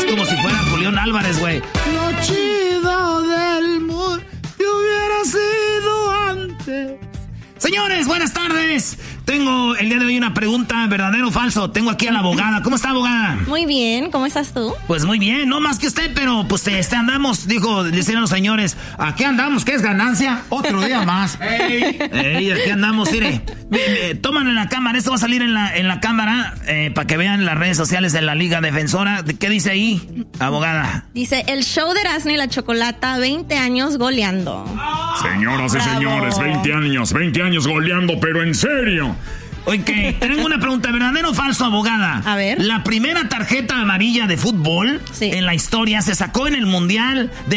Es como si fuera Julián Álvarez, güey. Lo chido del mundo te hubiera sido antes. Señores, buenas tardes. Tengo el día de hoy una pregunta, ¿verdadero o falso? Tengo aquí a la abogada. ¿Cómo está, abogada? Muy bien, ¿cómo estás tú? Pues muy bien, no más que usted, pero pues andamos, decían los señores, aquí andamos, ¿qué es ganancia? Otro día más. Ey, aquí andamos, mire. Toman en la cámara, esto va a salir en la cámara para que vean las redes sociales de la Liga Defensora. ¿Qué dice ahí, abogada? Dice, el show de Erasmo y la Chocolata, 20 años goleando. Señoras y señores, 20 años goleando, pero en serio. Ok, tengo una pregunta, ¿verdadero o falso, abogada? A ver. La primera tarjeta amarilla de fútbol en la historia se sacó en el Mundial de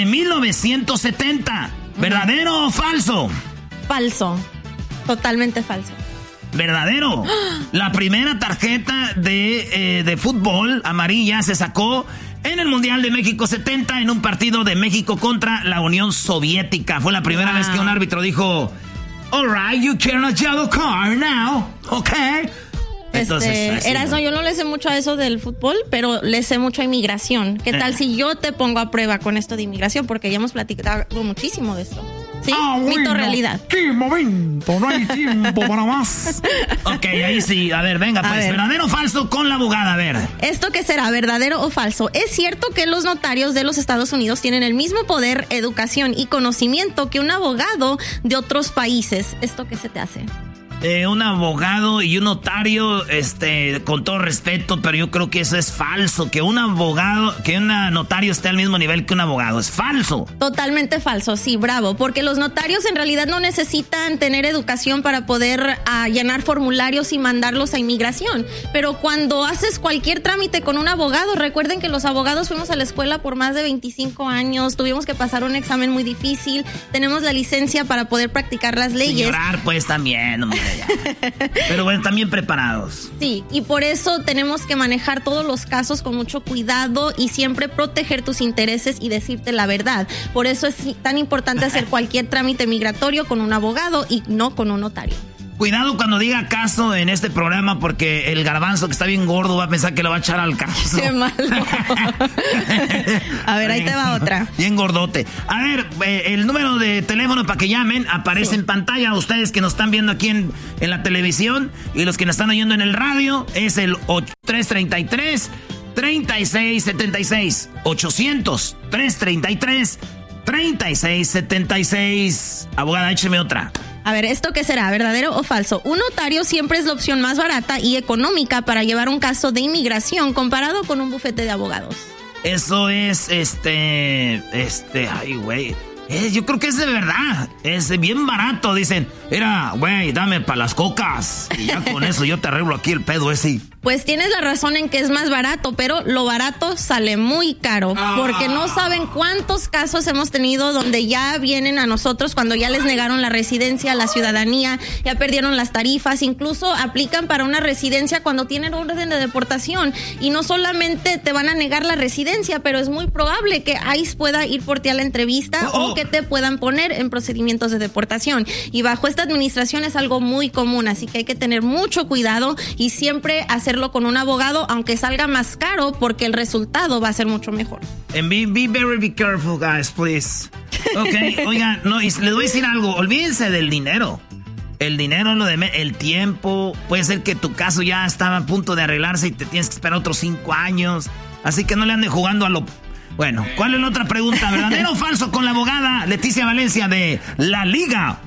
1970. ¿Verdadero o falso? Falso, totalmente falso. ¿Verdadero? La primera tarjeta de fútbol amarilla se sacó en el Mundial de México 70 en un partido de México contra la Unión Soviética. Fue la primera vez que un árbitro dijo... All right, you can a yellow card now, okay? Entonces, Erasmo, yo no le sé mucho a eso del fútbol, pero le sé mucho a inmigración. ¿Qué tal si yo te pongo a prueba con esto de inmigración? Porque ya hemos platicado muchísimo de esto. ¿Sí? Mito, realidad. ¡Qué momento! No hay tiempo para más. Ok, ahí sí. A ver, venga, pues. ¿Verdadero o falso con la abogada? A ver. ¿Esto qué será? ¿Verdadero o falso? ¿Es cierto que los notarios de los Estados Unidos tienen el mismo poder, educación y conocimiento que un abogado de otros países? ¿Esto qué se te hace? Un abogado y un notario, con todo respeto, pero yo creo que eso es falso, que un notario esté al mismo nivel que un abogado, es falso. Totalmente falso, sí, bravo, porque los notarios en realidad no necesitan tener educación para poder llenar formularios y mandarlos a inmigración, pero cuando haces cualquier trámite con un abogado, recuerden que los abogados fuimos a la escuela por más de 25 años, tuvimos que pasar un examen muy difícil, tenemos la licencia para poder practicar las leyes. Llorar pues también, hombre. Pero bueno, también preparados. Sí, y por eso tenemos que manejar todos los casos con mucho cuidado y siempre proteger tus intereses y decirte la verdad. Por eso es tan importante hacer cualquier trámite migratorio con un abogado y no con un notario. Cuidado cuando diga caso en este programa porque el garbanzo que está bien gordo va a pensar que lo va a echar al caso. Qué malo. A ver, ahí te va otra. Bien gordote. A ver, el número de teléfono para que llamen aparece en pantalla. Ustedes que nos están viendo aquí en la televisión y los que nos están oyendo en el radio es el 333-3676. 800-333-3676. Abogada, écheme otra. A ver, ¿esto qué será? ¿Verdadero o falso? Un notario siempre es la opción más barata y económica para llevar un caso de inmigración comparado con un bufete de abogados. Eso es, ay, güey. Yo creo que es de verdad. Es bien barato. Dicen, mira, güey, dame para las cocas. Y ya con eso yo te arreglo aquí el pedo ese. Pues tienes la razón en que es más barato, pero lo barato sale muy caro. Porque no saben cuántos casos hemos tenido donde ya vienen a nosotros cuando ya les negaron la residencia, la ciudadanía, ya perdieron las tarifas, incluso aplican para una residencia cuando tienen orden de deportación. Y no solamente te van a negar la residencia, pero es muy probable que ICE pueda ir por ti a la entrevista o que te puedan poner en procedimientos de deportación. Y bajo esta administración es algo muy común, así que hay que tener mucho cuidado y siempre hacerlo con un abogado, aunque salga más caro, porque el resultado va a ser mucho mejor. And be very careful, guys, please. Ok, oigan, no, y les voy a decir algo, olvídense del dinero. El dinero, el tiempo, puede ser que tu caso ya estaba a punto de arreglarse y te tienes que esperar otros 5 años. Así que no le anden jugando a lo... Bueno, ¿cuál es la otra pregunta? ¿Verdadero o falso con la abogada Leticia Valencia de La Liga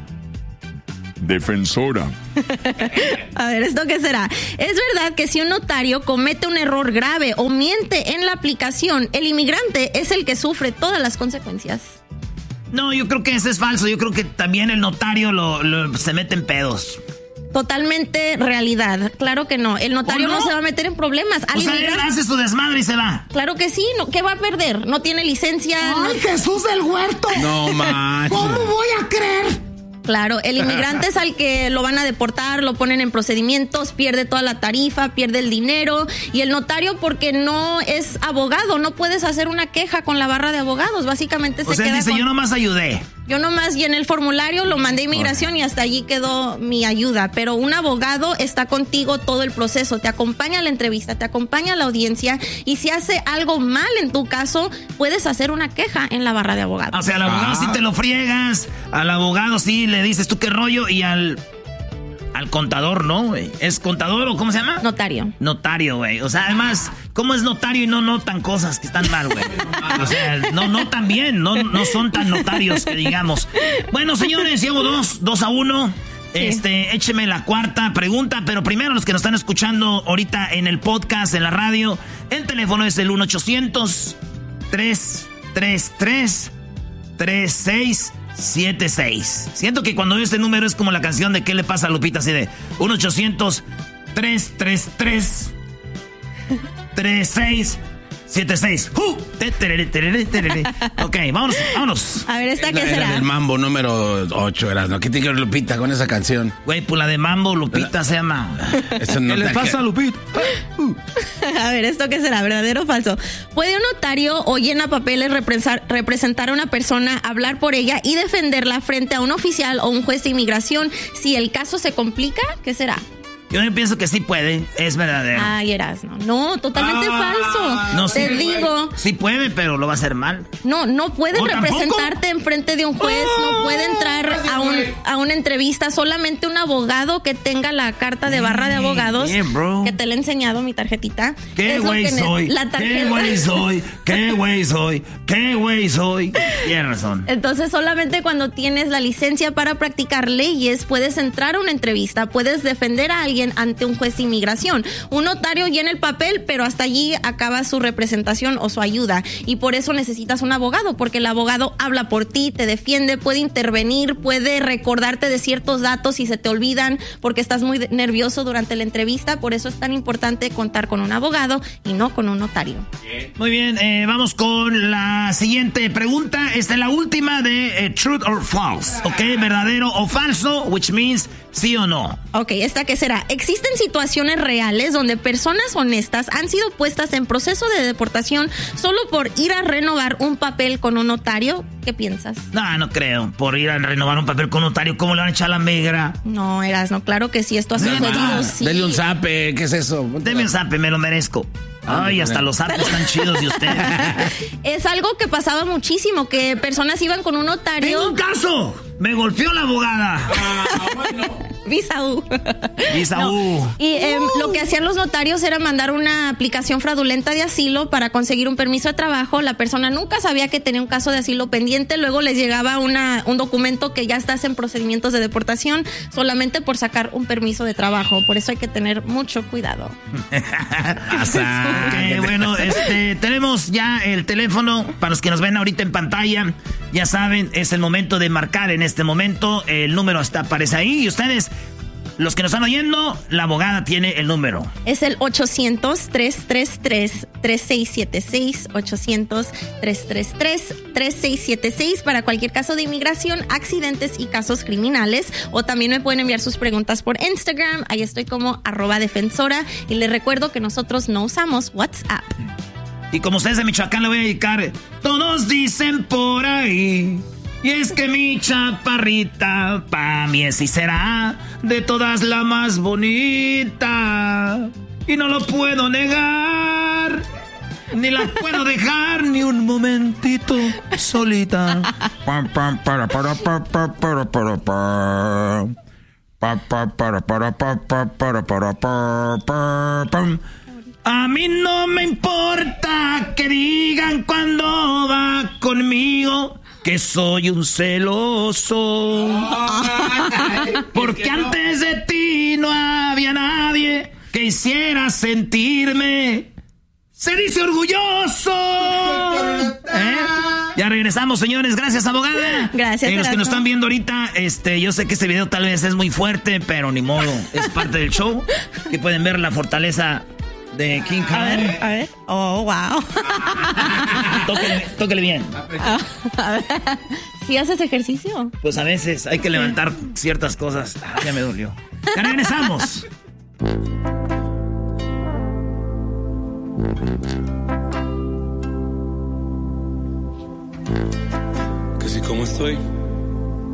Defensora? A ver, ¿esto qué será? ¿Es verdad que si un notario comete un error grave o miente en la aplicación, el inmigrante es el que sufre todas las consecuencias? No, yo creo que eso es falso. Yo creo que también el notario se mete en pedos. Totalmente realidad. Claro que no. El notario no se va a meter en problemas. O sea, él hace su desmadre y se va. Claro que sí. ¿Qué va a perder? No tiene licencia. ¡Ay, Jesús del Huerto! No manches. ¿Cómo voy a creer? Claro, el inmigrante es al que lo van a deportar, lo ponen en procedimientos, pierde toda la tarifa, pierde el dinero. Y el notario, porque no es abogado, no puedes hacer una queja con la barra de abogados. Básicamente se queda dice, yo nomás ayudé. Yo nomás llené el formulario, lo mandé a inmigración y hasta allí quedó mi ayuda. Pero un abogado está contigo todo el proceso, te acompaña a la entrevista, te acompaña a la audiencia y si hace algo mal en tu caso, puedes hacer una queja en la barra de abogados. O sea, al abogado sí te lo friegas, al abogado sí le dices tú qué rollo y al contador, ¿no, güey? ¿Es contador o cómo se llama? Notario. Notario, güey. O sea, además, ¿cómo es notario y no notan cosas que están mal, güey? O sea, no notan bien, no son tan notarios que digamos. Bueno, señores, llevo 2-1. Sí. Écheme la cuarta pregunta, pero primero los que nos están escuchando ahorita en el podcast, en la radio, el teléfono es el 1-800-333-3676. Siento que cuando veo este número es como la canción de ¿Qué le pasa a Lupita? Así de 1-800-333-3676. Ok, vámonos. A ver, ¿esta qué será? El Mambo número 8, ¿no? ¿Qué tiene que ver Lupita con esa canción? Güey, pues la de Mambo, Lupita se llama. Eso no ¿Qué le pasa a Lupita? A ver, ¿esto qué será? ¿Verdadero o falso? ¿Puede un notario o llena papeles representar a una persona, hablar por ella y defenderla frente a un oficial o un juez de inmigración si el caso se complica? ¿Qué será? Yo pienso que sí puede, es verdadero. Ay, Erasno. No, totalmente falso. No, te digo. Sí puede, pero lo va a hacer mal. No puede representarte enfrente de un juez, no puede entrar a una entrevista. Solamente un abogado que tenga la carta de barra de abogados, que te la he enseñado, mi tarjetita. ¿Qué güey soy? ¿Qué güey soy? ¿Qué güey soy? ¿Qué güey soy? Tienes razón. Entonces, solamente cuando tienes la licencia para practicar leyes, puedes entrar a una entrevista, puedes defender a alguien ante un juez de inmigración. Un notario llena el papel, pero hasta allí acaba su representación o su ayuda. Y por eso necesitas un abogado, porque el abogado habla por ti, te defiende, puede intervenir, puede recordarte de ciertos datos si se te olvidan, porque estás muy nervioso durante la entrevista. Por eso es tan importante contar con un abogado y no con un notario. Muy bien, vamos con la siguiente pregunta. Esta es la última de Truth or False. ¿Ok? ¿Verdadero o falso? Which means sí o no. Ok, ¿esta qué será? ¿Existen situaciones reales donde personas honestas han sido puestas en proceso de deportación solo por ir a renovar un papel con un notario? ¿Qué piensas? No creo. Por ir a renovar un papel con un notario, ¿cómo le van a echar la migra? No, Erasno, claro que sí, esto ha sucedido, sí. Dele un zape, ¿qué es eso? Deme un zape, me lo merezco. Ay, hasta los zapes están chidos de ustedes. Es algo que pasaba muchísimo, que personas iban con un notario. ¡Tengo un caso! ¡Me golpeó la abogada! Visaú. No. Y lo que hacían los notarios era mandar una aplicación fraudulenta de asilo para conseguir un permiso de trabajo. La persona nunca sabía que tenía un caso de asilo pendiente. Luego les llegaba un documento que ya estás en procedimientos de deportación solamente por sacar un permiso de trabajo. Por eso hay que tener mucho cuidado. Bueno, tenemos ya el teléfono para los que nos ven ahorita en pantalla. Ya saben, es el momento de marcar en este momento. El número aparece ahí y ustedes, los que nos están oyendo, la abogada tiene el número. Es el 800-333-3676, 800-333-3676 para cualquier caso de inmigración, accidentes y casos criminales. O también me pueden enviar sus preguntas por Instagram. Ahí estoy como @defensora. Y les recuerdo que nosotros no usamos WhatsApp. Y como ustedes de Michoacán le voy a dedicar, todos dicen por ahí, y es que mi chaparrita pa' mí es y será de todas la más bonita, y no lo puedo negar, ni la puedo dejar ni un momentito solita. A mí no me importa que digan cuando va conmigo que soy un celoso. Porque antes de ti no había nadie que hiciera sentirme, se dice, orgulloso. Ya regresamos, señores. Gracias, abogada. Gracias. Los que nos están viendo ahorita, yo sé que este video tal vez es muy fuerte, pero ni modo. Es parte del show. Que pueden ver la fortaleza de King Kong. A ver. Oh, wow. Tóquele bien. A ver. ¿Sí haces ejercicio? Pues a veces hay que levantar ciertas cosas. Ya me dolió. Ya regresamos. Que si como estoy